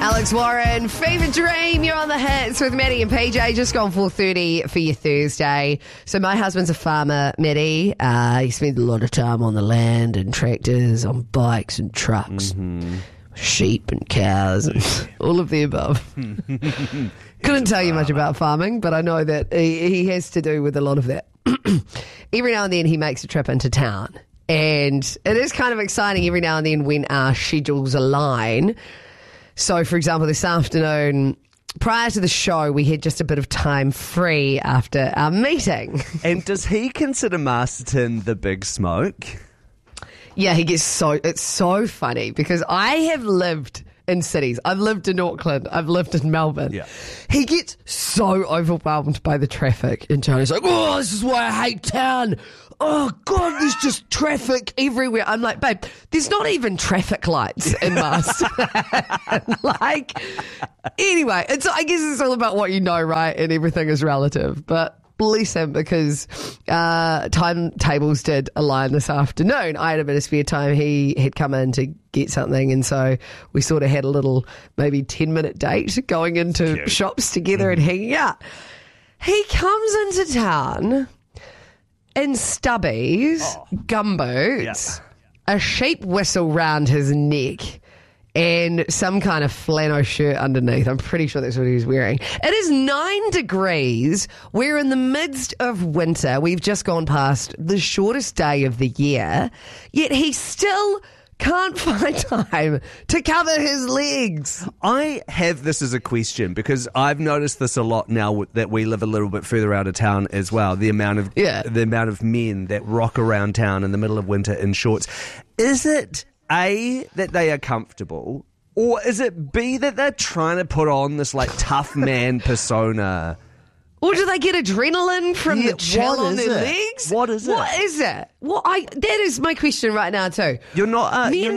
Alex Warren, Fever Dream, you're on the hits with Maddie and PJ, just gone 4:30 for your Thursday. So my husband's a farmer, Maddie. He spends a lot of time on the land and tractors, on bikes and trucks, sheep and cows, and all of the above. Couldn't tell you much about farming, but I know that he has to do with a lot of that. Every now and then he makes a trip into town, and it is kind of exciting every now and then when our schedules align. So, for example, this afternoon, prior to the show, we had just a bit of time free after our meeting. And does he consider Masterton the big smoke? Yeah, it's so funny because I have lived in cities. I've lived in Auckland. I've lived in Melbourne. Yeah. He gets so overwhelmed by the traffic in town. He's like, oh, this is why I hate town. Oh, God, there's just traffic everywhere. I'm like, babe, there's not even traffic lights in Masterton. Anyway, I guess it's all about what you know, right? And everything is relative. But bless him, because timetables did align this afternoon. I had a bit of spare time. He had come in to get something, and so we sort of had a little maybe 10-minute date going into shops together and hanging out. He comes into town in stubbies, gumboots, a sheep whistle round his neck, and some kind of flannel shirt underneath. I'm pretty sure that's what he was wearing. It is 9 degrees. We're in the midst of winter. We've just gone past the shortest day of the year, yet he still can't find time to cover his legs. I have this as a question because I've noticed this a lot now that we live a little bit further out of town as well. The amount of men that rock around town in the middle of winter in shorts. Is it A, that they are comfortable, or is it B, that they're trying to put on this like tough man persona? Or do they get adrenaline from the chill on their legs? What is it? What is it? That is my question right now too. You're not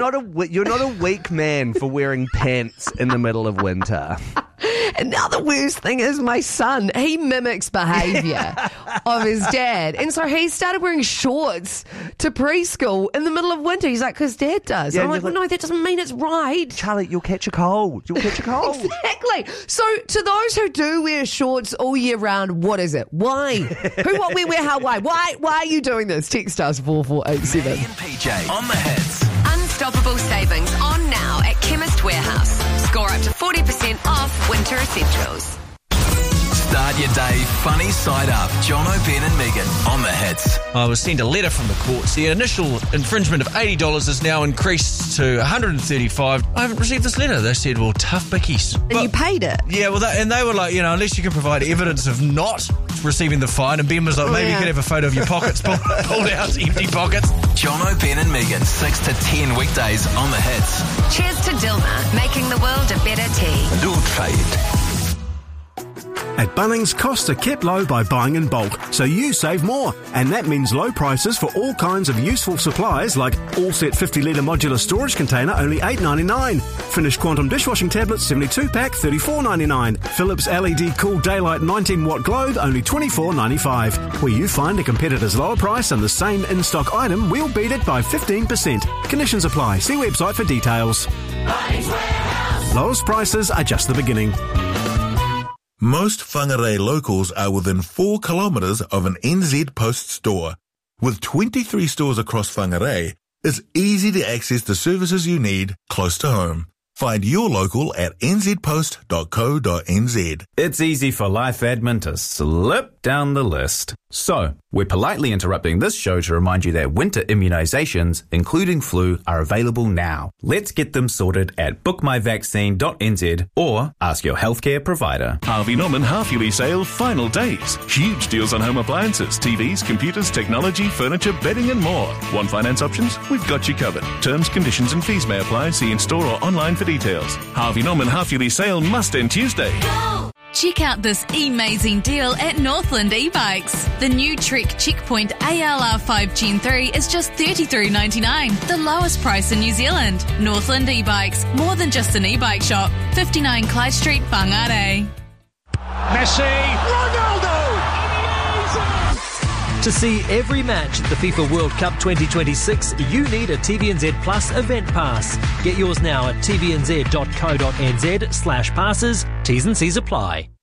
a weak man for wearing pants in the middle of winter. And now the worst thing is my son, he mimics behaviour of his dad. And so he started wearing shorts to preschool in the middle of winter. He's like, because dad does. Yeah, I'm like, well, no, that doesn't mean it's right. Charlie, you'll catch a cold. Exactly. So to those who do wear shorts all year round, what is it? Why? Who, what, where, how, why? Why are you doing this? Text us 4487. Maddie and PJ on the hits. Unstoppable savings on now at Chemist Warehouse. Score up to 40% off winter essentials. Start your day funny side up. John O'Ben and Megan on the hits. I was sent a letter from the courts. The initial infringement of $80 is now increased to $135. I haven't received this letter. They said, well, tough bickies. And you paid it? Yeah, well, they were like, unless you can provide evidence of not receiving the fine. And Ben was like, maybe you could have a photo of your pockets pulled out, empty pockets. John O'Ben and Megan, 6 to 10 weekdays on the hits. Cheers to Dilmah, making the world a better tea. Dual Trade. At Bunnings, costs are kept low by buying in bulk, so you save more. And that means low prices for all kinds of useful supplies like all-set 50-litre modular storage container, only $8.99. Finished Quantum dishwashing tablets, 72-pack, $34.99. Philips LED Cool Daylight 19-watt globe, only $24.95. Where you find a competitor's lower price and the same in-stock item, we'll beat it by 15%. Conditions apply. See website for details. Lowest prices are just the beginning. Most Whangarei locals are within 4 kilometres of an NZ Post store. With 23 stores across Whangarei, it's easy to access the services you need close to home. Find your local at nzpost.co.nz. It's easy for life admin to slip down the list. So, we're politely interrupting this show to remind you that winter immunisations, including flu, are available now. Let's get them sorted at bookmyvaccine.nz or ask your healthcare provider. Harvey Norman half-yearly sale final days. Huge deals on home appliances, TVs, computers, technology, furniture, bedding and more. Want finance options? We've got you covered. Terms, conditions and fees may apply. See in-store or online for details. Harvey Norman half-yearly sale must end Tuesday. Go! Check out this amazing deal at Northland e-bikes. The new Trek Checkpoint ALR5 Gen 3 is just $33.99, the lowest price in New Zealand. Northland e-bikes, more than just an e-bike shop. 59 Clyde Street, Whangarei. Messi, Ronaldo! To see every match at the FIFA World Cup 2026, you need a TVNZ Plus event pass. Get yours now at tvnz.co.nz/passes. T's and C's apply.